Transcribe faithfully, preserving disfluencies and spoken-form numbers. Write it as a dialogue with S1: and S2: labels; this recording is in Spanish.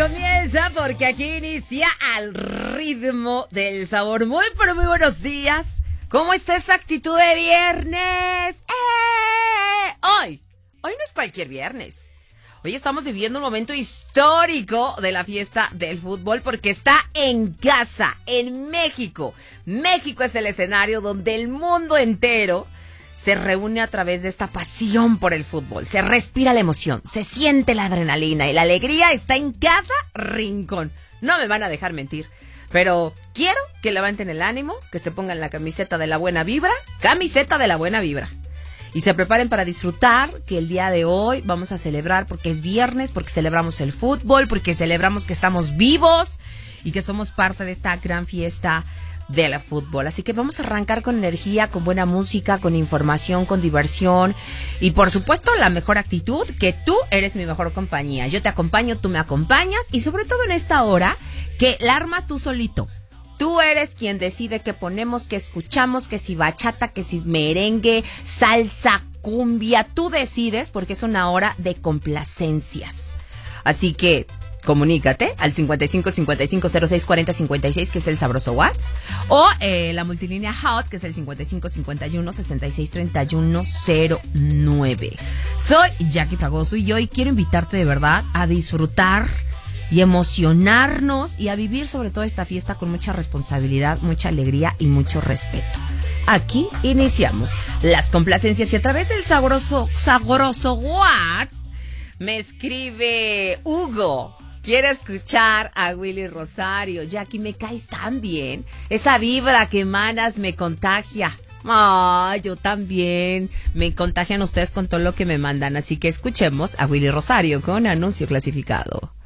S1: comienza porque aquí inicia al ritmo del sabor. Muy, pero muy buenos días. ¿Cómo está esa actitud de viernes? ¡Eh! Hoy, hoy no es cualquier viernes. Hoy estamos viviendo un momento histórico de la fiesta del fútbol porque está en casa, en México. México es el escenario donde el mundo entero se reúne a través de esta pasión por el fútbol. Se respira la emoción, se siente la adrenalina y la alegría está en cada rincón. No me van a dejar mentir, pero quiero que levanten el ánimo, que se pongan la camiseta de la buena vibra, camiseta de la buena vibra. Y se preparen para disfrutar, que el día de hoy vamos a celebrar porque es viernes, porque celebramos el fútbol, porque celebramos que estamos vivos y que somos parte de esta gran fiesta del fútbol. Así que vamos a arrancar con energía, con buena música, con información, con diversión y por supuesto la mejor actitud, que tú eres mi mejor compañía. Yo te acompaño, tú me acompañas y sobre todo en esta hora que la armas tú solito. Tú eres quien decide qué ponemos, qué escuchamos, que si bachata, que si merengue, salsa, cumbia. Tú decides porque es una hora de complacencias. Así que comunícate al cincuenta y cinco cincuenta y cinco cero seis cuarenta cincuenta y seis, que es el sabroso WhatsApp, o eh, la multilínea Hot, que es el cincuenta y cinco cincuenta y uno sesenta y seis treinta y uno cero nueve. Soy Jackie Fragoso y hoy quiero invitarte de verdad a disfrutar y emocionarnos y a vivir sobre todo esta fiesta con mucha responsabilidad, mucha alegría y mucho respeto. Aquí iniciamos las complacencias y a través del sabroso, sabroso WhatsApp me escribe Hugo. Quiero escuchar a Willy Rosario. Jackie, me caes tan bien. Esa vibra que emanas me contagia. Ah, yo también. Me contagian ustedes con todo lo que me mandan. Así que escuchemos a Willy Rosario con Anuncio Clasificado.